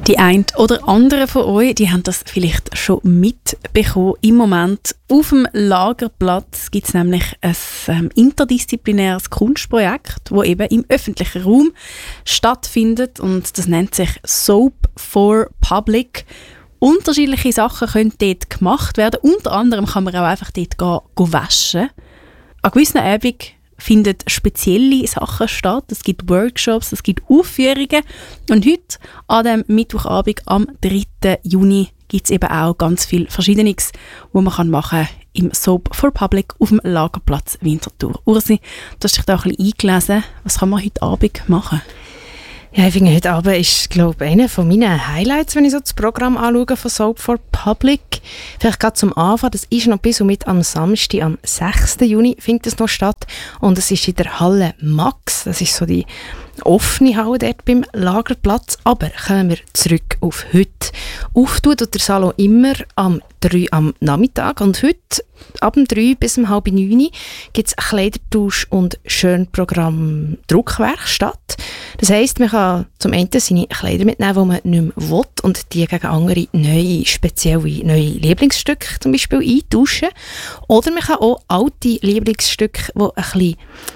Die einen oder anderen von euch, die haben das vielleicht schon mitbekommen. Im Moment auf dem Lagerplatz gibt es nämlich ein interdisziplinäres Kunstprojekt, das eben im öffentlichen Raum stattfindet. Und das nennt sich Soap for Public. Unterschiedliche Sachen können dort gemacht werden. Unter anderem kann man auch einfach dort gehen waschen. An gewissen Abenden finden spezielle Sachen statt. Es gibt Workshops, es gibt Aufführungen. Und heute, an dem Mittwochabend, am 3. Juni, gibt es eben auch ganz viel Verschiedenes, was man machen kann im Soap for Public auf dem Lagerplatz Winterthur. Ursi, du hast dich da ein bisschen eingelesen. Was kann man heute Abend machen? Ja, ich finde, heute Abend ist, glaube ich, einer von meinen Highlights, wenn ich so das Programm anschaue von Soap for Public. Vielleicht gerade zum Anfang, das ist noch bis und mit am Samstag, am 6. Juni findet es noch statt. Und es ist in der Halle Max, das ist so die offene Halle dort beim Lagerplatz. Aber kommen wir zurück auf heute. Auftun tut der Salon immer am 3 am Nachmittag. Und heute, ab dem 3 bis um 8:30 gibt es Kleidertausch und Schönprogramm Druckwerkstatt. Das heisst, man kann zum einen seine Kleider mitnehmen, die man nicht mehr will, und die gegen andere spezielle neue Lieblingsstücke zum Beispiel eintauschen. Oder man kann auch alte Lieblingsstücke, die ein bisschen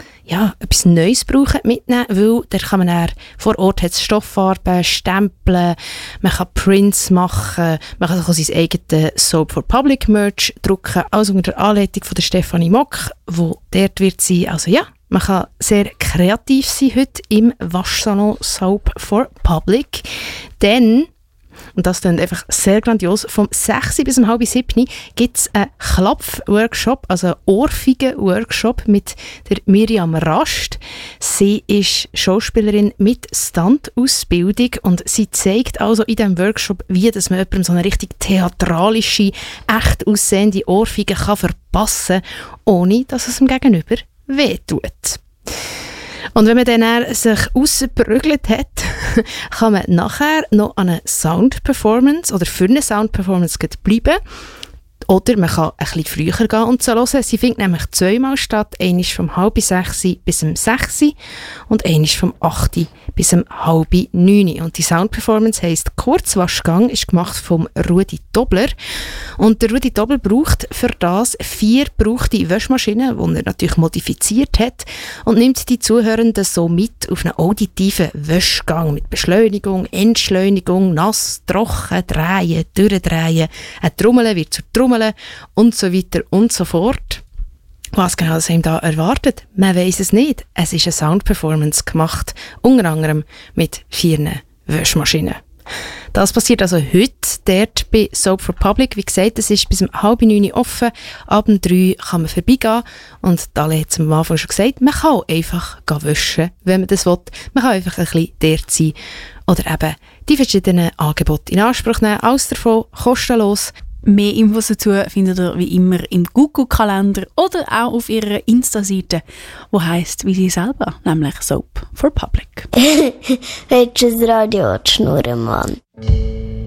etwas Neues brauchen, mitnehmen, weil da kann man dann, vor Ort hat es Stofffarben, Stempeln, man kann Prints machen, man kann sein eigenes Soap for Public Merch drucken, also unter der Anleitung von der Stefanie Mock, wo dort wird sein. Also ja, man kann sehr kreativ sein heute im Waschsalon Soap for Public, denn, und das klingt einfach sehr grandios, vom 6 bis um 6:30 gibt es einen Klapf-Workshop, also einen Ohrfeigen-Workshop mit der Miriam Rast. Sie ist Schauspielerin mit Stunt-Ausbildung und sie zeigt also in diesem Workshop, wie dass man jemandem so eine richtig theatralische, echt aussehende Ohrfeige kann verpassen kann, ohne dass es dem Gegenüber wehtut. Und wenn man dann sich ausgeprügelt hat, kann man nachher noch an eine Sound-Performance oder für eine Sound-Performance bleiben. Oder man kann ein bisschen früher gehen und so hören. Sie findet nämlich zweimal statt. Einmal vom 5:30 bis um 6 und einmal vom 8 bis um 8:30. Und die Sound-Performance heisst Kurzwaschgang, ist gemacht vom Rudi Dobler. Und der Rudi Dobler braucht für das 4 gebrauchte Waschmaschinen, die er natürlich modifiziert hat, und nimmt die Zuhörenden so mit auf einen auditiven Waschgang mit Beschleunigung, Entschleunigung, nass, trocken, drehen, durchdrehen, ein Trommeln wird zur Trommel und so weiter und so fort. Was genau das ihm da erwartet, man weiss es nicht. Es ist eine Sound-Performance gemacht, unter anderem mit 4 Waschmaschinen. Das passiert also heute dort bei Soap for Public. Wie gesagt, es ist bis um 8:30 offen. Ab dem 3 kann man vorbeigehen. Und da hat es am Anfang schon gesagt, man kann auch einfach waschen, wenn man das will. Man kann einfach ein bisschen dort sein oder eben die verschiedenen Angebote in Anspruch nehmen. Alles davon kostenlos. Mehr Infos dazu findet ihr wie immer im Google-Kalender oder auch auf ihrer Insta-Seite, die heisst wie sie selber, nämlich Soap for Public. Willst du das Radio schnurren, Mann?